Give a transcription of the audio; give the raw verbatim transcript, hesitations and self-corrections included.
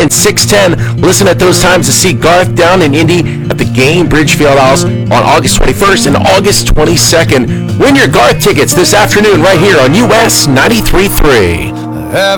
and six ten. Listen at those times to see Garth down in Indy at the Game Bridgefield House on August twenty-first and August twenty-second. Win your Garth tickets this afternoon right here on U S ninety-three point three.